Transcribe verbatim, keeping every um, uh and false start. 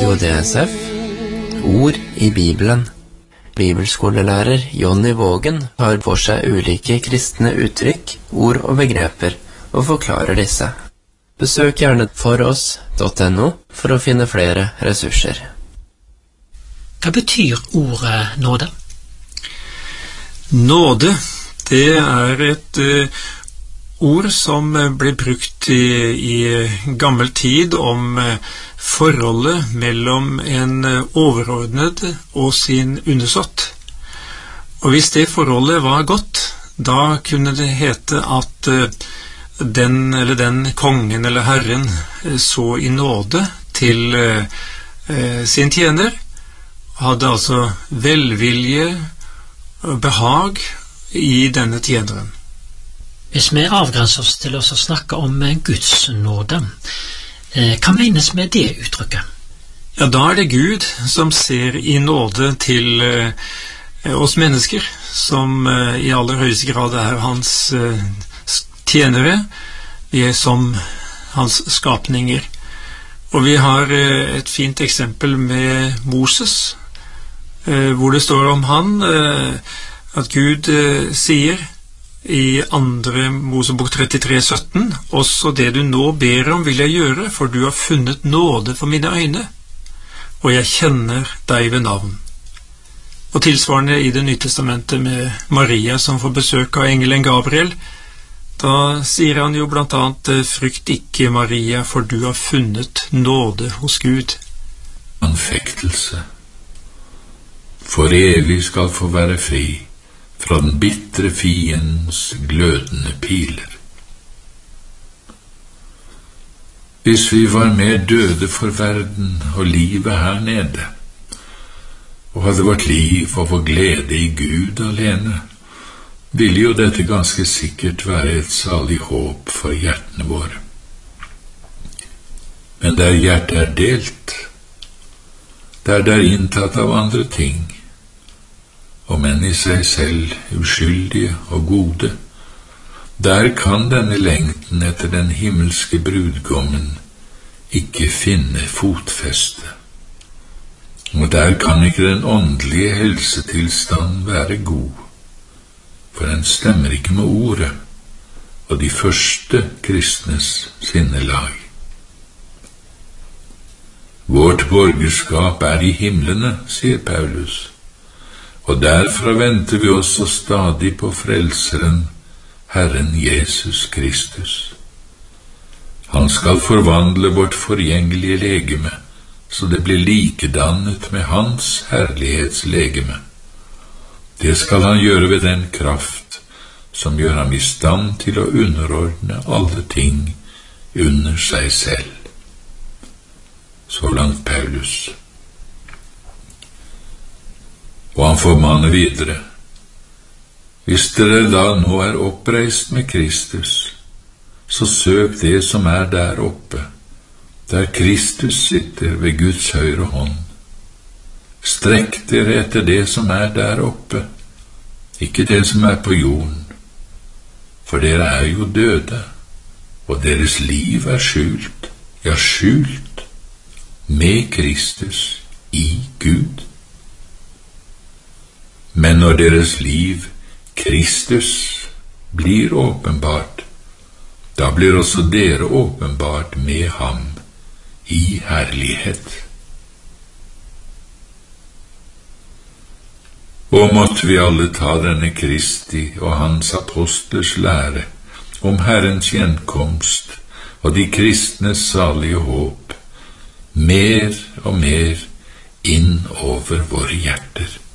Radio D S F, Ord i Bibelen. Bibelskolelærer Jonny Vågen tar for seg ulike kristne uttrykk, ord og begreper, og forklarer disse. Besøk gjerne foross punktum no for å finne flere ressurser. Hva betyr ordet nåde? Nåde, det er et uh, ord som ble brukt i, i gammel tid om uh, forholdet mellom en uh, overordnet og sin undersått. Og hvis det forholdet var godt, da kunne det hete at uh, den eller den kongen eller herren uh, så i nåde til uh, uh, sin tjener, hadde altså velvilje og behag i denne tjeneren. Hvis vi avgrenser oss til oss å snakke om Guds nåde, eh, hva menes med det uttrykket? Ja, da er det Gud som ser i nåde til eh, oss mennesker, som eh, i aller høyeste grad er hans eh, tjenere. Vi er som hans skapninger. Og vi har eh, et fint eksempel med Moses, eh, hvor det står om han, eh, at Gud eh, sier i andre Mosebok trettitre sytten, også det du nå ber om vil jeg gjøre, for du har funnet nåde for mine øyne, og jeg kjenner deg ved navn. Og tilsvarende i det nye testamentet med Maria som får besøk av engelen Gabriel, da sier han jo blant annet, frykt ikke Maria, for du har funnet nåde hos Gud. Anfektelse. For evig skal få være fri fra den bittre fiendens glødende piler. Hvis vi var mer døde for verden og livet her nede, og hadde vårt liv og vår glede i Gud alene, ville jo dette ganske sikkert være et salig håp for hjertene våre. Men der hjertet er delt, der det er inntatt av andre ting, og menn i seg selv uskyldige og gode, der kan denne lengten etter den himmelske brudgommen ikke finne fotfeste. Og der kan ikke den åndelige helsetilstand være god, for den stemmer ikke med ordet og de første kristnes sinnelag. Vårt borgerskap er i himlene, sier Paulus, og derfra venter vi også stadig på frelseren, Herren Jesus Kristus. Han skal forvandle vårt forgjengelige legeme, så det blir likedannet med hans herlighetslegeme. Det skal han gjøre ved den kraft som gjør ham i stand til å underordne alle ting under seg selv. Så langt Paulus. Og han formaner videre, hvis dere da nå er oppreist med Kristus, så søk det som er der oppe, der Kristus sitter ved Guds høyre hånd. Strekk dere etter det som er der oppe, ikke det som er på jorden, for dere er jo døde, og deres liv er skjult, ja skjult, med Kristus i Gud. Men når deres liv, Kristus, blir åpenbart, da blir også dere åpenbart med ham i herlighet. Og måtte vi alle ta denne Kristi og hans apostlers lære om Herrens gjenkomst og de kristnes salige håp mer og mer inn over våre hjerter.